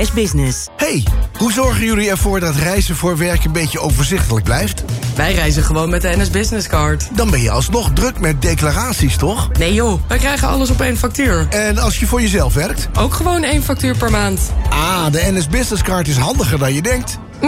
NS Business. Hey, hoe zorgen jullie ervoor dat reizen voor werk een beetje overzichtelijk blijft? Wij reizen gewoon met de NS Business Card. Dan ben je alsnog druk met declaraties, toch? Nee joh, wij krijgen alles op één factuur. En als je voor jezelf werkt? Ook gewoon 1 factuur per maand. Ah, de NS Business Card is handiger dan je denkt.